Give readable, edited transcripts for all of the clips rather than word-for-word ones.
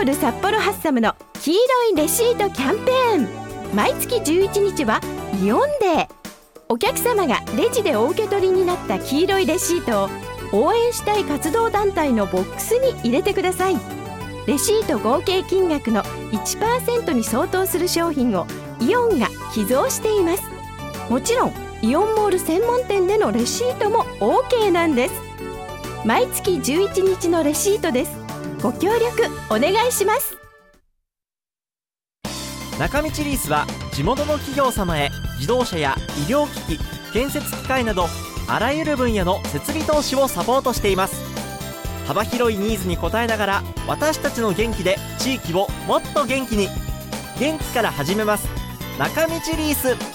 ール札幌ハッサムの黄色いレシートキャンペーン。毎月11日はイオンデー。お客様がレジでお受け取りになった黄色いレシートを応援したい活動団体のボックスに入れてください。レシート合計金額の 1% に相当する商品をイオンが寄贈しています。もちろんイオンモール専門店でのレシートも OK なんです。毎月11日のレシートです。ご協力お願いします。 中道リースは地元の企業様へ自動車や医療機器、建設機械などあらゆる分野の設備投資をサポートしています。幅広いニーズに応えながら私たちの元気で地域をもっと元気に。元気から始めます。中道リース。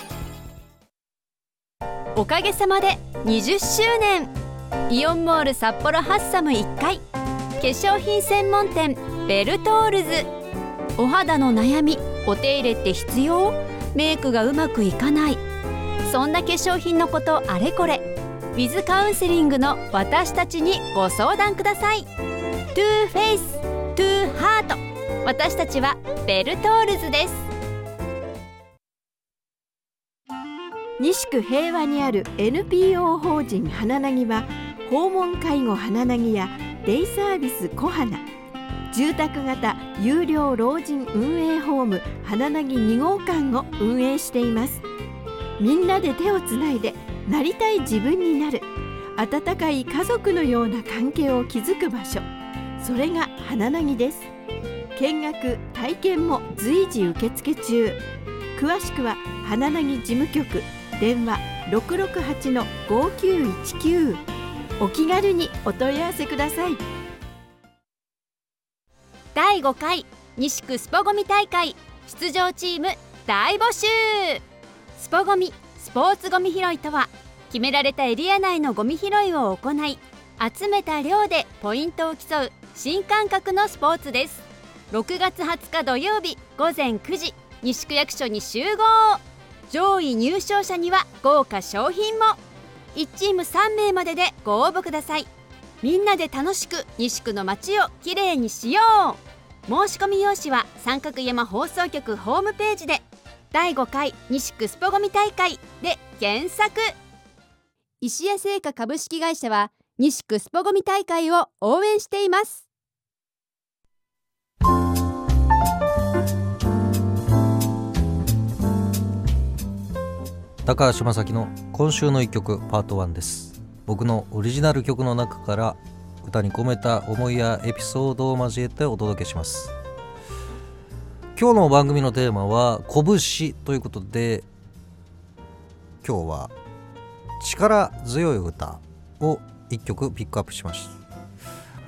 おかげさまで20周年。イオンモール札幌ハッサム1階、化粧品専門店ベルトールズ。お肌の悩み、お手入れって必要？メイクがうまくいかない、そんな化粧品のことあれこれ、ウィズカウンセリングの私たちにご相談ください。トゥーフェイス、トゥーハート。私たちはベルトールズです。 西区平和にある NPO 法人花なぎは、訪問介護花なぎやデイサービス小花、住宅型有料老人運営ホーム花なぎ2号館を運営しています。みんなで手をつないでなりたい自分になる、温かい家族のような関係を築く場所、それが花なぎです。見学体験も随時受付中。詳しくは花なぎ事務局電話 668-5919。 お気軽にお問い合わせください。 第5回西区スポゴミ大会出場チーム大募集。スポゴミ、スポーツゴミ拾いとは、決められたエリア内のゴミ拾いを行い、集めた量でポイントを競う新感覚のスポーツです。6月20日土曜日午前9時、西区役所に集合。上位入賞者には豪華賞品も。1チーム3名まででご応募ください。みんなで楽しく西区の街をきれいにしよう。申し込み用紙は三角山放送局ホームページで、第5回西区スポゴミ大会で検索。石屋製菓株式会社は西区スポゴミ大会を応援しています。 高橋正樹の今週の一曲パート1です。僕のオリジナル曲の中から歌に込めた思いやエピソードを交えてお届けします。今日の番組のテーマは拳ということで、今日は力強い歌を一曲ピックアップしました。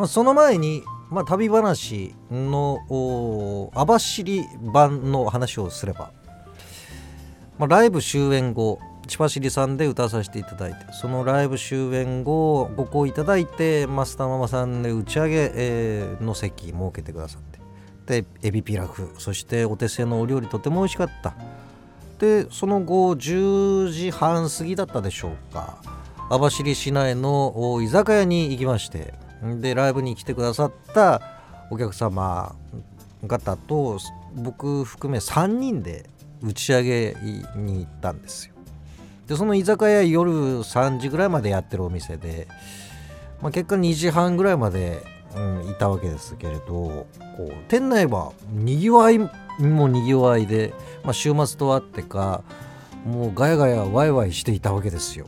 その前に、旅話の網走版の話をすれば、ライブ終演後千葉しりさんで歌わさせていただいて、そのライブ終演後ご好意いただいて、マスターママさんで打ち上げの席設けてくださって、でエビピラフ、そしてお手製のお料理とても美味しかった。でその後10時半過ぎだったでしょうか、網走市内の居酒屋に行きまして、でライブに来てくださったお客様方と僕含め3人で打ち上げに行ったんですよ。でその居酒屋夜3時ぐらいまでやってるお店で、結果2時半ぐらいまで、いたわけですけれど、こう店内はにぎわいもにぎわいで、週末とあってかもうガヤガヤワイワイしていたわけですよ。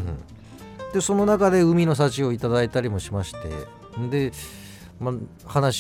でその中で海の幸をいただいたりもしまして、で、話